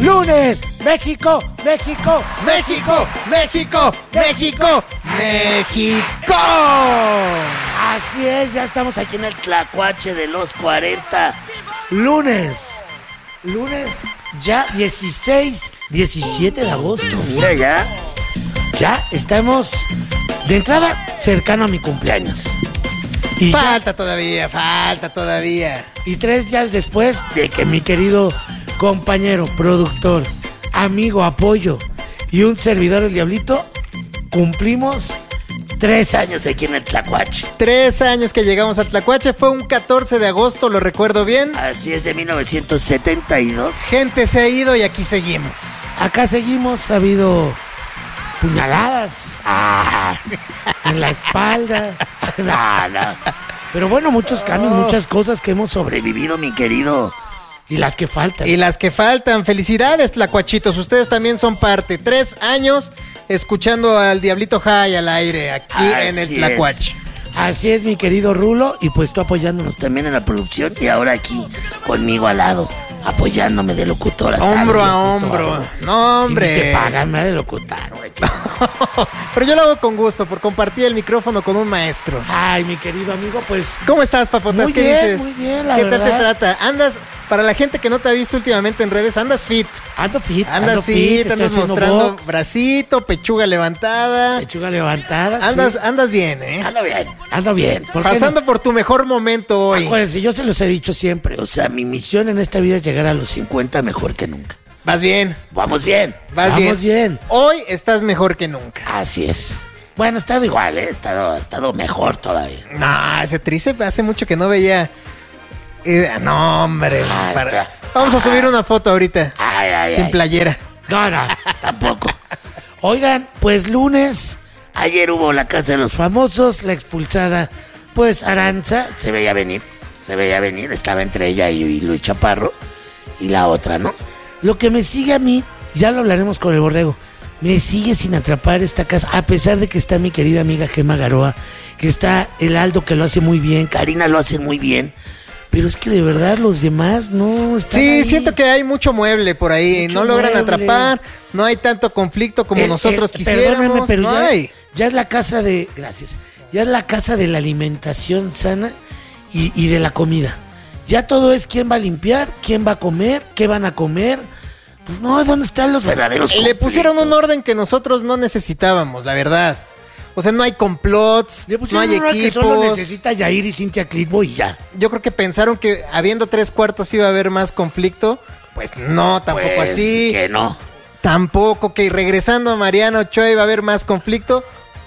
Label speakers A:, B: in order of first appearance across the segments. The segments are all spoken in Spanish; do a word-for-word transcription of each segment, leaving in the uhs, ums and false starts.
A: Lunes, México, México,
B: México, México, México, México.
A: Así es, ya estamos aquí en el Tlacuache de los cuarenta. Lunes, lunes ya dieciséis, diecisiete de agosto. Mira ya, ya estamos de entrada cercano a mi cumpleaños.
B: Y falta ya, todavía, falta todavía.
A: Y tres días después de que mi querido compañero, productor, amigo, apoyo y un servidor, el Diablito, cumplimos tres años aquí en el Tlacuache.
B: Tres años que llegamos a Tlacuache, fue un catorce de agosto, ¿lo recuerdo bien?
A: Así es, de mil novecientos setenta y dos.
B: Gente se ha ido y aquí seguimos.
A: Acá seguimos, ha habido puñaladas ah, en la espalda. No, no. Pero bueno, muchos cambios, oh. muchas cosas que hemos sobrevivido, mi querido. Y las que faltan.
B: Y las que faltan. Felicidades, tlacuachitos. Ustedes también son parte. Tres años escuchando al Diablito High al aire aquí Así en el Tlacuache.
A: Es. Así es, mi querido Rulo. Y pues tú apoyándonos también en la producción. Y ahora aquí conmigo al lado, apoyándome de locutor. Hasta
B: hombro
A: de
B: a hombro. No, hombre.
A: Y te pagan de locutor, güey.
B: Pero yo lo hago con gusto por compartir el micrófono con un maestro.
A: Ay, mi querido amigo, pues.
B: ¿Cómo estás, papotas?
A: Muy
B: ¿Qué
A: bien,
B: dices?
A: Muy bien, la
B: ¿Qué
A: verdad.
B: tal te trata? Andas, para la gente que no te ha visto últimamente en redes, andas fit.
A: Ando fit.
B: Andas
A: ando
B: fit,
A: fit
B: andas mostrando box. Bracito, pechuga levantada.
A: Pechuga levantada.
B: Andas,
A: sí.
B: andas bien, ¿eh?
A: Ando bien, ando bien. ¿Por
B: Pasando
A: no?
B: por tu mejor momento hoy.
A: Acuérdense, yo se los he dicho siempre. O sea, mi misión en esta vida es llegar a los cincuenta mejor que nunca.
B: Vas bien.
A: Vamos bien.
B: Vas
A: Vamos bien.
B: bien. Hoy estás mejor que nunca.
A: Así es. Bueno, he estado igual, ¿eh? He estado, he estado mejor todavía.
B: No, ese tríceps hace mucho que no veía. Eh, no, hombre.
A: Ay,
B: para... Vamos a subir una foto ahorita.
A: Ay, ay,
B: sin
A: ay.
B: playera.
A: No, no, tampoco. Oigan, pues lunes, ayer hubo la Casa de los Famosos, la expulsada, pues Aranza, se veía venir, se veía venir, estaba entre ella y, y Luis Chaparro, y la otra, ¿no? Lo que me sigue a mí, ya lo hablaremos con el Borrego, me sigue sin atrapar esta casa, a pesar de que está mi querida amiga Gemma Garoa, que está el Aldo que lo hace muy bien, Karina lo hace muy bien, pero es que de verdad los demás no están
B: Sí,
A: ahí.
B: siento que hay mucho mueble por ahí, mucho no logran mueble. atrapar, no hay tanto conflicto como eh, nosotros eh, quisiéramos,
A: pero
B: no
A: ya,
B: hay.
A: Ya es la casa de, gracias, ya es la casa de la alimentación sana y, y de la comida. Ya todo es quién va a limpiar, quién va a comer, qué van a comer. Pues no, ¿dónde están los verdaderos conflictos?
B: Le pusieron un orden que nosotros no necesitábamos, la verdad. O sea, no hay complots, no hay equipos. Que solo
A: necesita Yair y Cintia Clitbo y ya.
B: Yo creo que pensaron que habiendo tres cuartos iba a haber más conflicto. Pues no, tampoco
A: pues
B: así.
A: que no.
B: Tampoco, que regresando a Mariano Ochoa iba a haber más conflicto.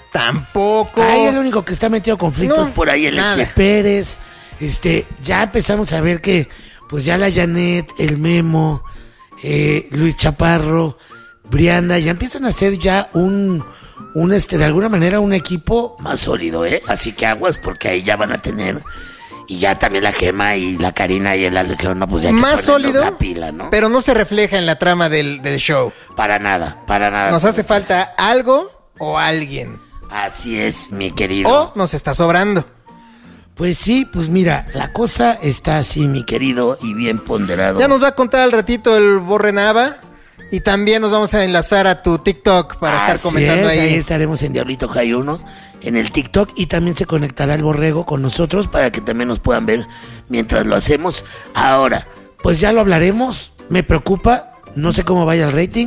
B: Tampoco.
A: Ahí el único que está metido conflictos no, por ahí, el Eche Pérez. Este, ya empezamos a ver que, pues ya la Janet, el Memo, eh, Luis Chaparro, Brianda, ya empiezan a ser ya un, un este, de alguna manera un equipo más sólido, ¿eh? Así que aguas, porque ahí ya van a tener, y ya también la Gema y la Karina y el Aldo dijeron, no, pues ya hay que
B: más sólido,
A: la pila, ¿no?
B: Pero no se refleja en la trama del, del show.
A: Para nada, para nada.
B: Nos hace falta algo o alguien.
A: Así es, mi querido.
B: O nos está sobrando.
A: Pues sí, pues mira, la cosa está así, mi querido, y bien ponderado.
B: Ya nos va a contar al ratito el Borre Nava. Y también nos vamos a enlazar a tu TikTok para así estar comentando
A: es,
B: ahí.
A: Ahí estaremos en Diablito High uno, en el TikTok, y también se conectará el Borrego con nosotros para que también nos puedan ver mientras lo hacemos. Ahora, pues ya lo hablaremos, me preocupa, no sé cómo vaya el rating,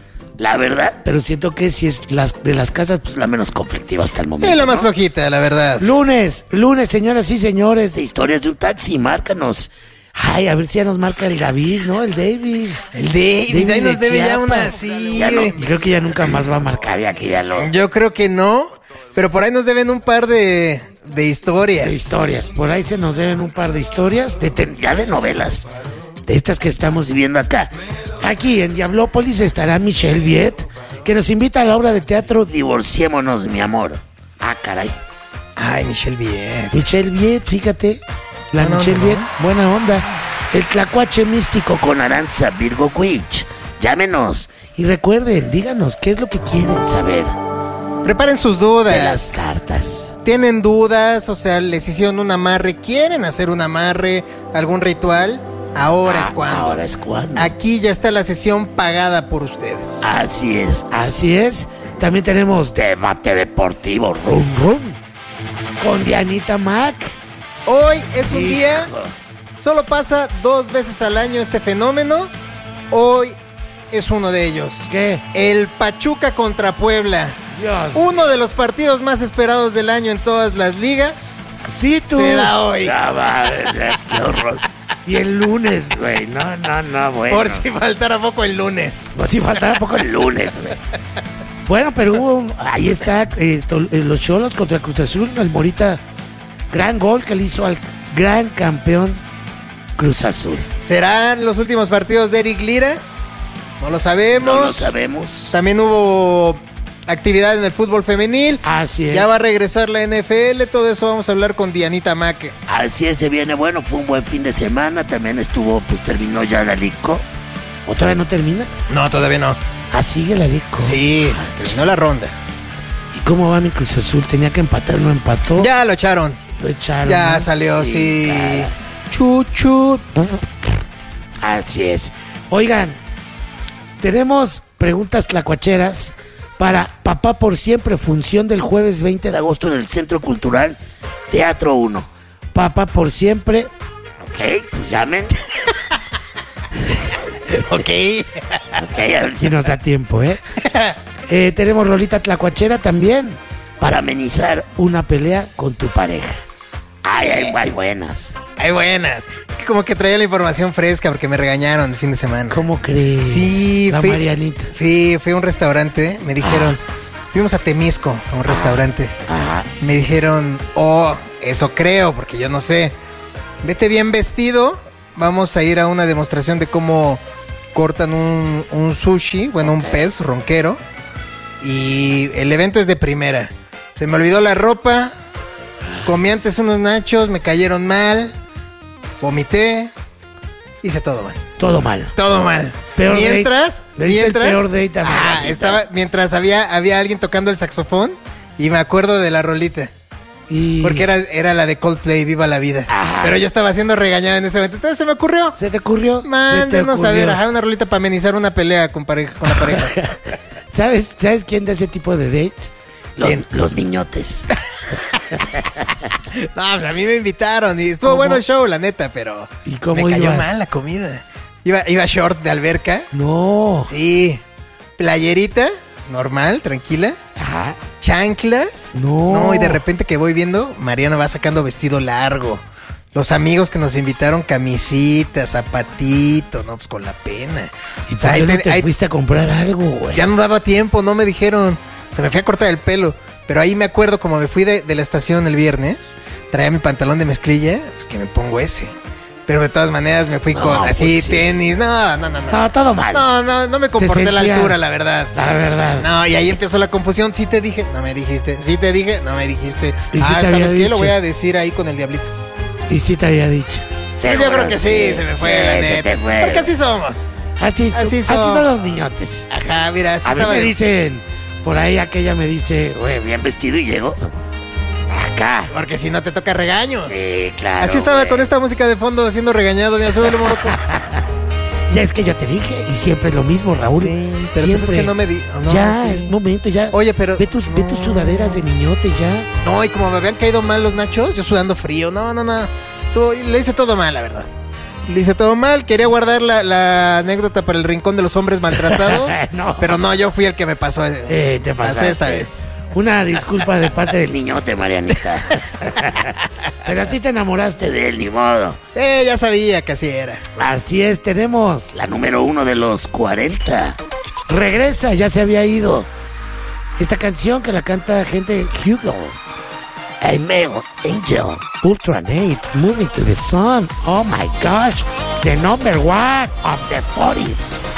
A: la verdad, pero siento que si es las de las casas, pues la menos conflictiva hasta el momento.
B: Sí, la más
A: ¿no?
B: flojita, la verdad.
A: Lunes, lunes, señoras y señores, de Historias de un Taxi, márcanos. Ay, a ver si ya nos marca el David, ¿no? El David.
B: El David, David ahí nos debe ya una así.
A: Ya no, creo que ya nunca más va a marcar, ya que ya lo...
B: Yo creo que no, pero por ahí nos deben un par de, de historias.
A: De historias, por ahí se nos deben un par de historias, de, ya de novelas, de estas que estamos viviendo acá. Aquí en Diablópolis estará Michelle Viet, que nos invita a la obra de teatro Divorciémonos, mi amor. Ah, caray.
B: Ay, Michelle Viet.
A: Michelle Viet, fíjate. La no, Michelle no. Viet, buena onda. El Tlacuache místico con Aranza Virgo Quich. Llámenos y recuerden, díganos qué es lo que quieren saber.
B: Preparen sus dudas.
A: De las cartas.
B: ¿Tienen dudas? O sea, les hicieron un amarre, quieren hacer un amarre, algún ritual. ahora
A: Ah,
B: es cuando.
A: ahora es cuando.
B: Aquí ya está la sesión pagada por ustedes.
A: Así es, así es. También tenemos debate deportivo, rum, rum, con Dianita Mac.
B: Hoy es un día,
A: Hijo.
B: solo pasa dos veces al año este fenómeno. Hoy es uno de ellos.
A: ¿Qué?
B: El Pachuca contra Puebla.
A: Dios.
B: Uno de los partidos más esperados del año en todas las ligas.
A: Sí, tú.
B: Se da hoy.
A: Ah, madre, qué horror. Y el lunes, güey. No, no, no, bueno.
B: Por si faltara poco el lunes.
A: Por si faltara poco el lunes, güey. Bueno, pero hubo un- ahí está eh, tol- eh, los Cholos contra Cruz Azul. El Morita, gran gol que le hizo al gran campeón Cruz Azul.
B: ¿Serán los últimos partidos de Eric Lira? No lo sabemos.
A: No lo sabemos.
B: También hubo actividad en el fútbol femenil.
A: Así es.
B: Ya va a regresar la N F L. Todo eso vamos a hablar con Dianita Mac.
A: Así es, se viene. Bueno, fue un buen fin de semana. También estuvo, pues terminó ya la Lico. ¿O todavía no termina?
B: No, todavía no.
A: Ah, sigue la Lico.
B: Sí, terminó la ronda.
A: ¿Y cómo va mi Cruz Azul? Tenía que empatar, no empató.
B: Ya lo echaron.
A: Lo echaron.
B: Ya
A: ¿no?
B: salió, sí.
A: cara.
B: Chuchu.
A: Así es. Oigan, tenemos preguntas tlacuacheras para Papá por Siempre, función del jueves veinte de agosto en el Centro Cultural Teatro uno. Papá por Siempre. Ok, pues llamen.
B: Ok.
A: Ok, a ver si nos da tiempo, ¿eh? Eh, tenemos rolita tlacuachera también para amenizar una pelea con tu pareja. Ay, hay, hay buenas.
B: Hay buenas. Es que como que traía la información fresca porque me regañaron el fin de semana.
A: ¿Cómo crees?
B: Sí,
A: La
B: fui,
A: Marianita.
B: Fui, fui a un restaurante, me dijeron, fuimos a Temisco, a un restaurante.
A: Ajá.
B: Me dijeron, oh, eso creo, porque yo no sé. Vete bien vestido, vamos a ir a una demostración de cómo cortan un, un sushi, bueno, un pez ronquero. Y el evento es de primera. Se me olvidó la ropa, comí antes unos nachos, me cayeron mal, vomité, hice todo mal.
A: Todo mal.
B: Todo mal.
A: Peor
B: mientras,
A: date. Le diste el
B: mientras,
A: peor date a
B: ah,
A: Marianita.
B: estaba, mientras había, había alguien tocando el saxofón y me acuerdo de la rolita.
A: Y
B: Porque era, era la de Coldplay, Viva la Vida.
A: Ajá.
B: Pero yo estaba siendo regañado en ese momento. Entonces se me ocurrió.
A: ¿Se te ocurrió? Se te
B: Mándenos a ver,
A: ocurrió.
B: ajá, una rolita para amenizar una pelea con, pareja, con la pareja.
A: ¿Sabes, ¿Sabes quién da ese tipo de dates? Los,
B: ¿Quién?
A: los niñotes.
B: No, pues a mí me invitaron y estuvo
A: ¿Cómo?
B: bueno el show, la neta, pero
A: ¿Y
B: pues,
A: cómo
B: me cayó
A: ibas?
B: mal la comida. Iba, iba short de alberca.
A: No.
B: Sí. Playerita, normal, tranquila.
A: Ajá.
B: Chanclas.
A: No.
B: No, y de repente que voy viendo, Mariana va sacando vestido largo. Los amigos que nos invitaron, camisita, zapatito, no, pues con la pena.
A: ¿Y
B: O
A: por
B: sea,
A: qué
B: ahí
A: no
B: te-
A: te
B: ahí-
A: fuiste a comprar algo, güey?
B: ya no daba tiempo, no me dijeron. Se me fui a cortar el pelo. Pero ahí me acuerdo, como me fui de, de la estación el viernes, traía mi pantalón de mezclilla, pues que me pongo ese. Pero de todas maneras me fui
A: No,
B: con así,
A: pues sí.
B: tenis. No, no, no, no.
A: No, todo mal.
B: No, no, no me comporté a la
A: sentías-
B: altura, la verdad.
A: La verdad.
B: No, y ahí empezó la confusión. Sí te dije, no me dijiste. Sí te dije, no me dijiste.
A: ¿Y sí
B: ah,
A: te había
B: ¿sabes qué?
A: dicho?
B: Lo voy a decir ahí con el diablito.
A: Y sí te había dicho.
B: Pues yo creo que sí, se me fue,
A: sí,
B: la
A: se
B: neta.
A: te fue.
B: Porque así somos.
A: Así,
B: así
A: así,
B: son.
A: son los niñotes.
B: Ajá, mira, así
A: A mí
B: estaba
A: me
B: de-
A: dicen, por ahí aquella me dice, güey, bien vestido y llego acá.
B: Porque si no te toca regaño.
A: Sí, claro.
B: Así estaba
A: güey.
B: con esta música de fondo siendo regañado. Mira, súbele, moroco.
A: Ya es que yo te dije, y siempre es lo mismo, Raúl.
B: Sí, pero pues es que no me di. no,
A: ya,
B: sí.
A: es momento, ya.
B: Oye, pero.
A: Ve tus, ve tus
B: no.
A: sudaderas de niñote ya.
B: No, y como me habían caído mal los nachos, yo sudando frío. No, no, no. Estuvo- le hice todo mal, la verdad. Le hice todo mal. Quería guardar la, la anécdota para el rincón de los hombres maltratados.
A: No.
B: Pero no, yo fui el que me pasó.
A: Eh, te
B: Pasé
A: pasaste.
B: esta vez.
A: Una disculpa de parte del niñote, Marianita. Pero así te enamoraste de él, ni modo.
B: Eh, ya sabía que así era.
A: Así es, tenemos la número uno de los cuarenta. Regresa, ya se había ido. Esta canción que la canta gente Hugo. A male angel, ultranate, moving to the sun. Oh my gosh, the number one of the forties.